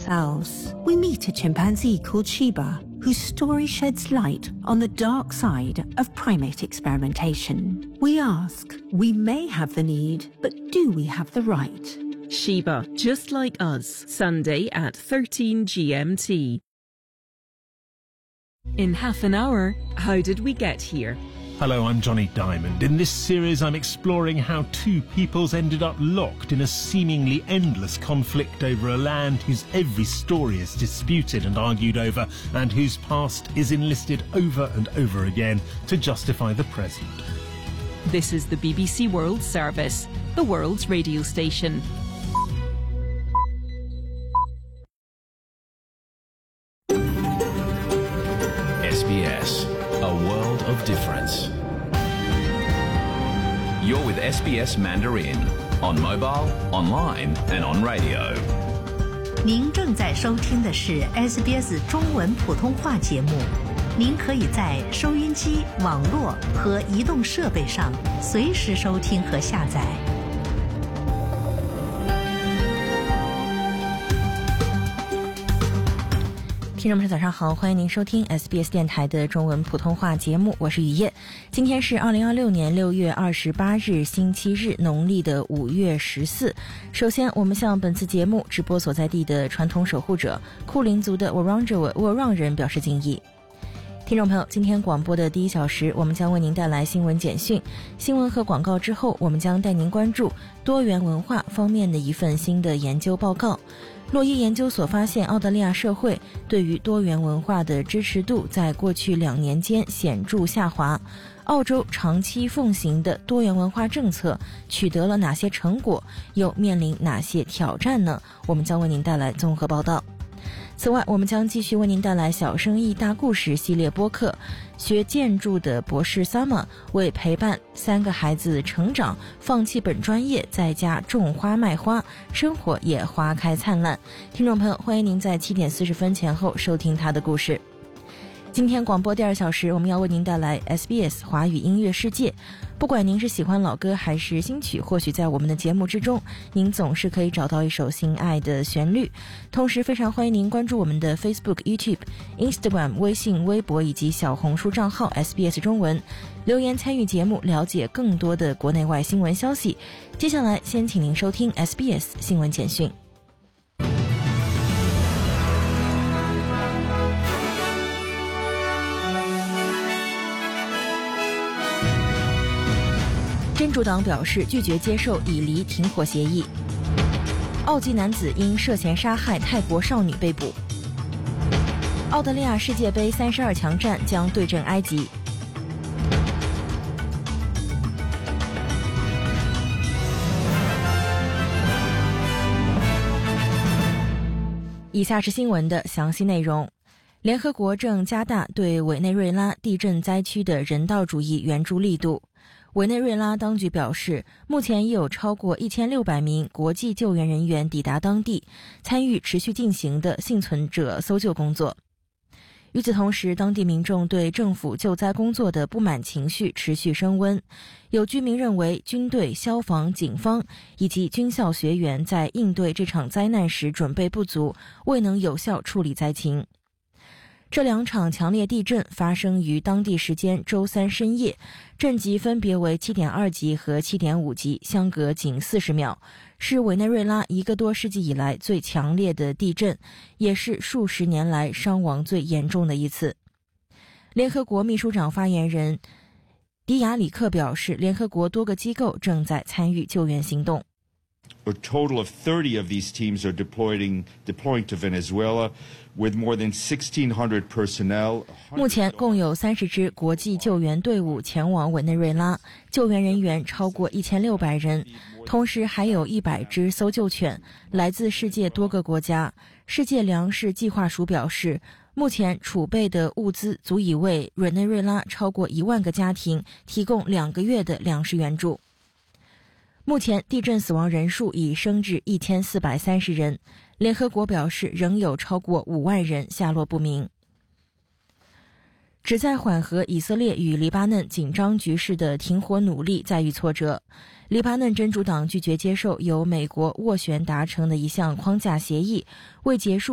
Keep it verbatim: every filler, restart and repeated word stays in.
else, we meet a chimpanzee called Shiba, whose story sheds light on the dark side of primate experimentation. We ask, we may have the need, but do we have the right? Shiba, Just Like Us, Sunday at thirteen G M T. In half an hour, how did we get here? Hello, I'm Johnny Diamond. In this series, I'm exploring how two peoples ended up locked in a seemingly endless conflict over a land whose every story is disputed and argued over, and whose past is enlisted over and over again to justify the present. This is the B B C World Service, the world's radio station. S B S, a world of difference. You're with S B S Mandarin on mobile, online and on radio. 您正在收听的是 S B S 中文普通话节目。您可以在收音机、网络和移动设备上随时收听和下载。 听众朋友早上好，欢迎您收听 S B S 电台的中文普通话节目，我是雨夜。今天是二零二六年六月二十八日星期日，农历的五月十四。首先我们向本次节目直播所在地的传统守护者库林族的 Wurundjeri Wurrung 人表示敬意。听众朋友，今天广播的第一小时我们将为您带来新闻简讯，新闻和广告之后，我们将带您关注多元文化方面的一份新的研究报告。洛伊研究所发现，澳大利亚社会对于多元文化的支持度在过去两年间显著下滑。澳洲长期奉行的多元文化政策取得了哪些成果，又面临哪些挑战呢？我们将为您带来综合报道。此外，我们将继续为您带来小生意大故事系列播客。学建筑的博士 Sama 为陪伴三个孩子成长，放弃本专业，在家种花卖花，生活也花开灿烂。听众朋友，欢迎您在七点四十分前后收听他的故事。今天广播第二小时，我们要为您带来 S B S 华语音乐世界。不管您是喜欢老歌还是新曲，或许在我们的节目之中，您总是可以找到一首心爱的旋律。同时非常欢迎您关注我们的 Facebook、YouTube、Instagram、微信、微博以及小红书账号 S B S 中文，留言参与节目，了解更多的国内外新闻消息。接下来先请您收听 S B S 新闻简讯。真主党表示拒绝接受以黎停火协议。澳籍男子因涉嫌杀害泰国少女被捕。澳大利亚世界杯三十二强战将对阵埃及。以下是新闻的详细内容。联合国正加大对委内瑞拉地震灾区的人道主义援助力度。委内瑞拉当局表示，目前已有超过一千六百名国际救援人员抵达当地，参与持续进行的幸存者搜救工作。与此同时，当地民众对政府救灾工作的不满情绪持续升温。有居民认为，军队、消防、警方以及军校学员在应对这场灾难时准备不足，未能有效处理灾情。这两场强烈地震发生于当地时间周三深夜，震级分别为 七点二 级和 七点五 级，相隔仅四十秒，是委内瑞拉一个多世纪以来最强烈的地震，也是数十年来伤亡最严重的一次。联合国秘书长发言人迪亚里克表示，联合国多个机构正在参与救援行动。 A total of thirty of these teams are deploying, deploying to Venezuela with more than sixteen hundred personnel. 目前共有三十支国际救援队伍前往委内瑞拉，救援人员超过一千六百人，同时还有一百只搜救犬，来自世界多个国家。世界粮食计划署表示，目前储备的物资足以为委内瑞拉超过一万个家庭提供两个月的粮食援助。目前地震死亡人数已升至一千四百三十人，联合国表示仍有超过五万人下落不明。旨在缓和以色列与黎巴嫩紧张局势的停火努力在遇挫折。黎巴嫩真主党拒绝接受由美国斡旋达成的一项框架协议，为结束